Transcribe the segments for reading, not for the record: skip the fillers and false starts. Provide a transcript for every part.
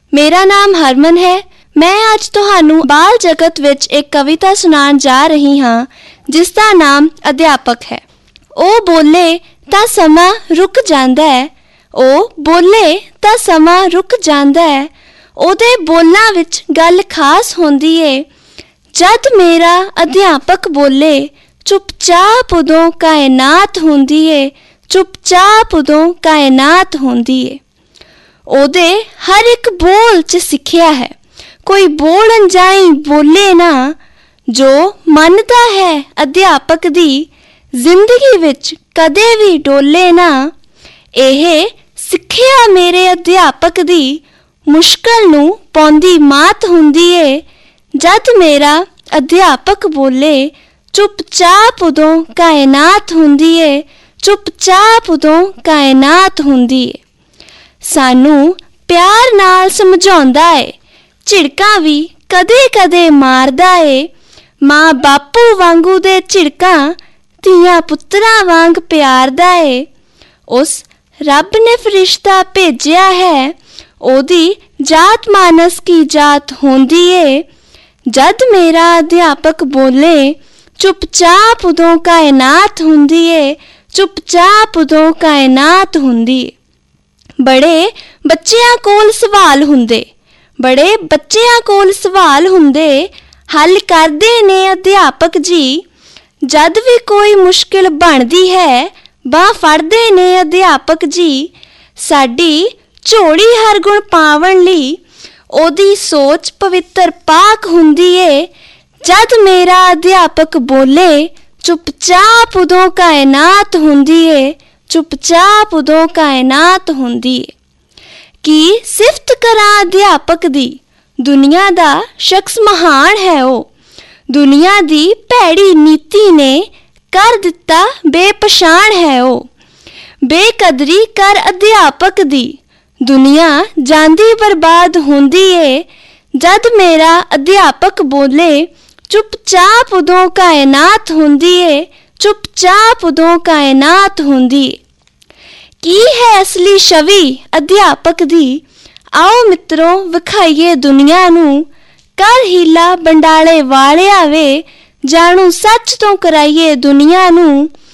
मेरा नाम हरमन है। मैं अज तुहानू बाल जगत विच एक कविता सुनाउण जा रही हाँ जिसका नाम अध्यापक है। ओ बोले तां समा रुक जांदा है, ओ बोले तां समा रुक जांदा है। ओदे बोलां विच गल खास होंदी है। जद मेरा अध्यापक बोले चुपचाप उदों कायनात होंदी है, चुपचाप उदों कायनात होंदी है। ओदे हर एक बोल च सिक्ख्या है, कोई बोल अनजाई बोले ना। जो मनदा है अध्यापक दी जिंदगी विच कदे भी डोले ना। एह सिक्ख्या मेरे अध्यापक दी मुश्किल नूं पौंदी मात हुंदी है। जद मेरा अध्यापक बोले चुपचाप उदों कायनात हुंदी है, चुपचाप उदों कायनात हुंदी है। सानू प्यार नाल समझाउंदा है, झिड़कां भी कदे कदे मारदा है। मां बापू वांगू दे झिड़कां धीआं पुत्तरां वांग प्यारदा है। उस रब ने फरिश्ता भेजिया है, ओदी जात मानस की जात होंदी है। जद मेरा अध्यापक बोले चुपचाप उदों कायनात हुंदी है, चुपचाप उदों कायनात हुंदी है। बड़े बच्चियां कोल सवाल हुंदे, बड़े बच्चियां कोल सवाल हुंदे, हल करदे ने अध्यापक जी। जद भी कोई मुश्किल बनदी है बांह फड़दे ने अध्यापक जी। साडी झोली हर गुण पावण लई ओदी सोच पवित्र पाक हुंदी है। जद मेरा अध्यापक बोले चुपचाप उदों कायनात हुंदी है, चुपचाप उदों कायनात हुंदी है। की सिफत करां अध्यापक दी, दुनिया दा शख्स महान है ओ। दुनिया दी भैड़ी नीति ने कर दिता बेपछाण है ओ। बेकदरी कर अध्यापक दी, दुनिया जांदी बर्बाद हुंदी है। जद मेरा अध्यापक बोले चुपचाप उदों कायनात हुंदी है, चुपचाप उदों कायनात हुंदी है। की है असली छवि अध्यापक दी, आओ मित्रों विखाइए दुनिया नूं। कर हीला बंडाले वालिया वे, जानू सच तो कराइए दुनिया नूं।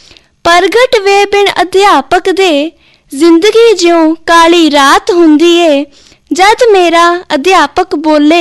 प्रगट वे बिन अध्यापक दे, जिंदगी ज्यों काली रात हुंदी है। जद मेरा अध्यापक बोले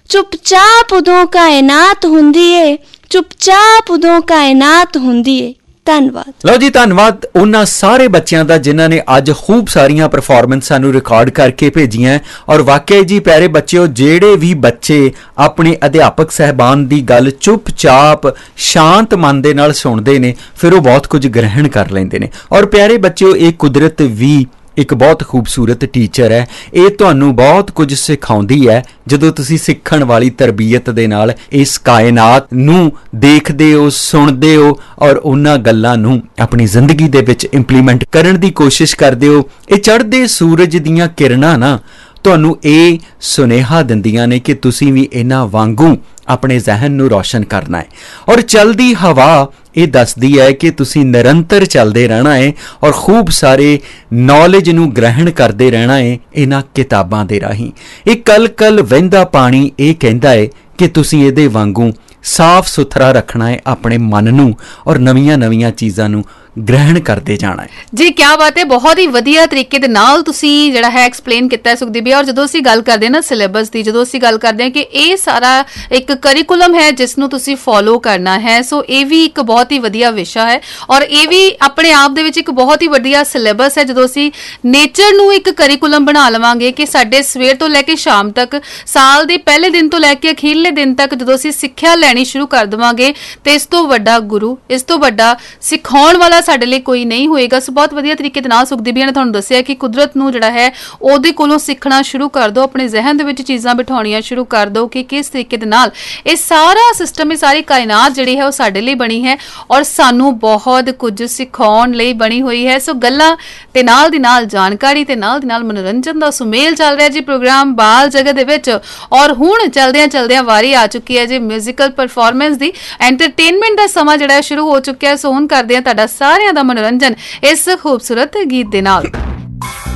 चुपचाप उदों कायनात हुंदी है, चुपचाप उदों कायनात हुंदी है। ਧੰਨਵਾਦ। ਲਓ ਜੀ, ਧੰਨਵਾਦ ਉਹਨਾਂ ਸਾਰੇ ਬੱਚਿਆਂ ਦਾ ਜਿਨ੍ਹਾਂ ਨੇ ਅੱਜ ਖੂਬ ਸਾਰੀਆਂ ਪਰਫਾਰਮੈਂਸ ਸਾਨੂੰ ਰਿਕਾਰਡ ਕਰਕੇ ਭੇਜੀਆਂ। ਔਰ ਵਾਕਿਆ ਜੀ ਪਿਆਰੇ ਬੱਚਿਓ, ਜਿਹੜੇ ਵੀ ਬੱਚੇ ਆਪਣੇ ਅਧਿਆਪਕ ਸਾਹਿਬਾਨ ਦੀ ਗੱਲ ਚੁੱਪਚਾਪ ਸ਼ਾਂਤ ਮਨ ਦੇ ਨਾਲ ਸੁਣਦੇ ਨੇ ਫਿਰ ਉਹ ਬਹੁਤ ਕੁਝ ਗ੍ਰਹਿਣ ਕਰ ਲੈਂਦੇ ਨੇ। ਔਰ ਪਿਆਰੇ ਬੱਚਿਓ, ਇਹ ਕੁਦਰਤ ਵੀ ਇੱਕ ਬਹੁਤ ਖੂਬਸੂਰਤ ਟੀਚਰ ਹੈ। ਇਹ ਤੁਹਾਨੂੰ ਬਹੁਤ ਕੁਝ ਸਿਖਾਉਂਦੀ ਹੈ ਜਦੋਂ ਤੁਸੀਂ ਸਿੱਖਣ ਵਾਲੀ ਤਰਬੀਅਤ ਦੇ ਨਾਲ ਇਸ ਕਾਇਨਾਤ ਨੂੰ ਦੇਖਦੇ ਹੋ, ਸੁਣਦੇ ਹੋ ਔਰ ਉਹਨਾਂ ਗੱਲਾਂ ਨੂੰ ਆਪਣੀ ਜ਼ਿੰਦਗੀ ਦੇ ਵਿੱਚ ਇੰਪਲੀਮੈਂਟ ਕਰਨ ਦੀ ਕੋਸ਼ਿਸ਼ ਕਰਦੇ ਹੋ। ਇਹ ਚੜ੍ਹਦੇ ਸੂਰਜ ਦੀਆਂ ਕਿਰਨਾਂ ਨਾ ਤੁਹਾਨੂੰ ਇਹ ਸੁਨੇਹਾ ਦਿੰਦੀਆਂ ਨੇ ਕਿ ਤੁਸੀਂ ਵੀ ਇਹਨਾਂ ਵਾਂਗੂ ਆਪਣੇ ਜ਼ਹਿਨ ਨੂੰ ਰੌਸ਼ਨ ਕਰਨਾ ਹੈ। ਔਰ ਚਲਦੀ ਹਵਾ ਇਹ ਦੱਸਦੀ ਹੈ ਕਿ ਤੁਸੀਂ ਨਿਰੰਤਰ ਚੱਲਦੇ ਰਹਿਣਾ ਹੈ ਔਰ ਖੂਬ ਸਾਰੇ ਨੌਲੇਜ ਨੂੰ ਗ੍ਰਹਿਣ ਕਰਦੇ ਰਹਿਣਾ ਹੈ ਇਹਨਾਂ ਕਿਤਾਬਾਂ ਦੇ ਰਾਹੀਂ। ਇਹ ਕਲ ਕਲ ਵਹਿੰਦਾ ਪਾਣੀ ਇਹ ਕਹਿੰਦਾ ਹੈ ਕਿ ਤੁਸੀਂ ਇਹਦੇ ਵਾਂਗੂ ਸਾਫ਼ ਸੁਥਰਾ ਰੱਖਣਾ ਹੈ ਆਪਣੇ ਮਨ ਨੂੰ ਔਰ ਨਵੀਆਂ ਨਵੀਆਂ ਚੀਜ਼ਾਂ ਨੂੰ ग्रहण करते जाना है। जी क्या बात है, बहुत ही वधिया तरीके दे नाल तुसी जिहड़ा है एक्सप्लेन किया है सुखदीप। और जदों असीं गल करदे ना सिलेबस दी, जदों असीं गल करदे हां कि इह सारा एक करिकुलम है जिस नूं तुसी फॉलो करना है, सो इह भी एक बहुत ही वधिया विशा है और इह भी अपने आप दे विच एक बहुत ही वधिया सिलेबस है। जदों असीं नेचर नूं एक करिकुलम बना लवांगे कि साडे सवेर तो लैके शाम तक, साल दे पहले दिन तो लैके अखीरले दिन तक जदों असीं सिੱਖਿਆ ਲੈਣੀ शुरू कर देवांगे ते इस तो वड्डा गुरु, इस तो वड्डा सिखाउण वाला ਸਾਡੇ ਲਈ ਕੋਈ ਨਹੀਂ ਹੋਏਗਾ। ਸੋ ਬਹੁਤ ਵਧੀਆ ਤਰੀਕੇ ਦੇ ਨਾਲ ਸੁਖਦੀਪ ਨੇ ਤੁਹਾਨੂੰ ਦੱਸਿਆ ਕਿ ਕੁਦਰਤ ਨੂੰ ਜਿਹੜਾ ਹੈ ਉਹਦੇ ਕੋਲੋਂ ਸਿੱਖਣਾ ਸ਼ੁਰੂ ਕਰ ਦਿਓ, ਆਪਣੇ ਜ਼ਿਹਨ ਦੇ ਵਿੱਚ ਚੀਜ਼ਾਂ ਬਿਠਾਉਣੀਆਂ ਸ਼ੁਰੂ ਕਰ ਦਿਓ ਕਿ ਕਿਸ ਤਰੀਕੇ ਦੇ ਨਾਲ ਇਹ ਸਾਰਾ ਸਿਸਟਮ, ਇਹ ਸਾਰੀ ਕਾਇਨਾਤ ਜਿਹੜੀ ਹੈ ਉਹ ਸਾਡੇ ਲਈ ਬਣੀ ਹੈ ਔਰ ਸਾਨੂੰ ਬਹੁਤ ਕੁਝ ਸਿਖਾਉਣ ਲਈ ਬਣੀ ਹੋਈ ਹੈ। ਸੋ ਗੱਲਾਂ ਤੇ ਨਾਲ ਦੀ ਨਾਲ ਜਾਣਕਾਰੀ ਤੇ ਨਾਲ ਦੀ ਨਾਲ ਮਨੋਰੰਜਨ ਦਾ ਸੁਮੇਲ ਚੱਲ ਰਿਹਾ ਜੀ ਪ੍ਰੋਗਰਾਮ ਬਾਲ ਜਗਤ ਦੇ ਵਿੱਚ। ਔਰ ਹੁਣ ਚਲਦਿਆਂ ਚਲਦਿਆਂ ਵਾਰੀ ਆ ਚੁੱਕੀ ਹੈ ਜੀ ਮਿਊਜ਼ੀਕਲ ਪਰਫਾਰਮੈਂਸ ਦੀ, ਐਂਟਰਟੇਨਮੈਂਟ ਦਾ ਸਮਾਂ ਜਿਹੜਾ ਸ਼ੁਰੂ ਹੋ ਚੁੱਕਿਆ। ਸੋ ਹੁਣ ਕਰਦੇ ਹਾਂ ਤੁਹਾਡਾ ਸਾਰਿਆਂ ਦਾ ਮਨੋਰੰਜਨ ਇਸ ਖੂਬਸੂਰਤ ਗੀਤ ਦੇ ਨਾਲ।